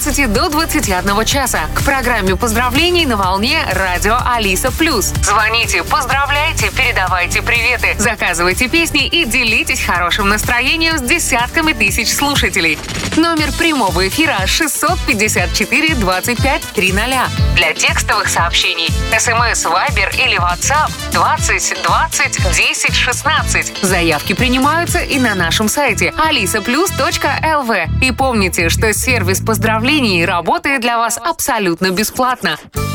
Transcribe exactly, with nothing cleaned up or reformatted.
девятнадцати до двадцати одного часа к программе поздравлений на волне радио Алиса Плюс. Звоните, поздравляйте, передавайте приветы, заказывайте песни и делитесь хорошим настроением с десятками тысяч слушателей. Номер прямого эфира шестьсот пятьдесят четыре двадцать пять тридцать. Для текстовых сообщений СМС, Вайбер или WhatsApp двадцать двадцать десять шестнадцать. Заявки принимаются и на нашем сайте алиса плюс точка эл ви. И помните, что сервис поздравлений работает для вас абсолютно бесплатно.